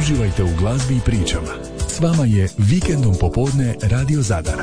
Uživajte u glazbi i pričama. S vama je Vikendom popodne Radio Zadar.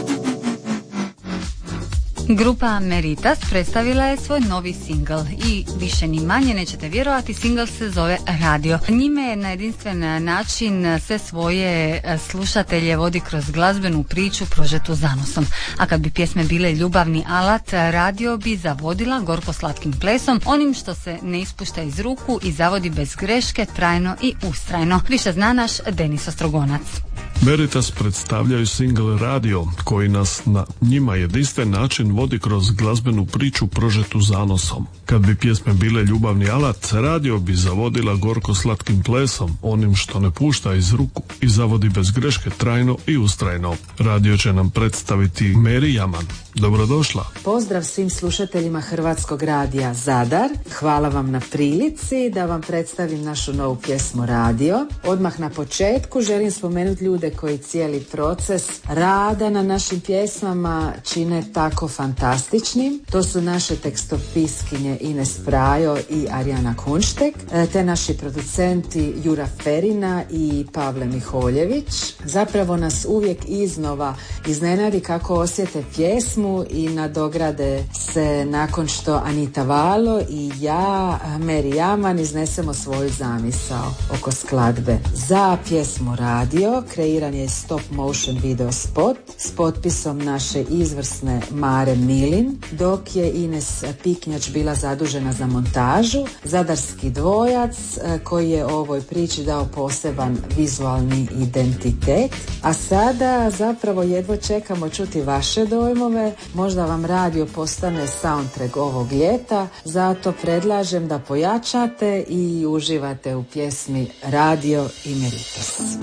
Grupa Meritas predstavila je svoj novi singl i više ni manje nećete vjerovati, singl se zove Radio. Njime je na jedinstven način sve svoje slušatelje vodi kroz glazbenu priču prožetu zanosom. A kad bi pjesme bile ljubavni alat, radio bi zavodila gorko-slatkim plesom, onim što se ne ispušta iz ruku i zavodi bez greške, trajno i ustrajno. Više zna naš Denis Ostrogonac. Meritas predstavljaju single Radio koji nas na njima jedinstven način vodi kroz glazbenu priču prožetu zanosom. Kad bi pjesme bile ljubavni alat, radio bi zavodila gorko-slatkim plesom, onim što ne pušta iz ruku i zavodi bez greške, trajno i ustrajno. Radio će nam predstaviti Meri Jaman. Dobrodošla. Pozdrav svim slušateljima Hrvatskog radija Zadar. Hvala vam na prilici da vam predstavim našu novu pjesmu Radio. Odmah na početku želim spomenuti ljude koji cijeli proces rada na našim pjesmama čine tako fantastičnim. To su naše tekstopiskinje Ines Prajo i Arijana Kunštek, te naši producenti Jura Ferina i Pavle Miholjević. Zapravo nas uvijek iznova iznenadi kako osjete pjesmu i nadograde se nakon što Anita Valo i ja, Meri Jaman, iznesemo svoju zamisao oko skladbe. Za pjesmu Radio kreiran je stop motion video spot s potpisom naše izvrsne Mare Milin, dok je Ines Piknjač bila zadužena za montažu, zadarski dvojac koji je ovoj priči dao poseban vizualni identitet. A sada zapravo jedva čekamo čuti vaše dojmove, možda vam radio postane soundtrack ovog ljeta, zato predlažem da pojačate i uživate u pjesmi Radio i Meritas.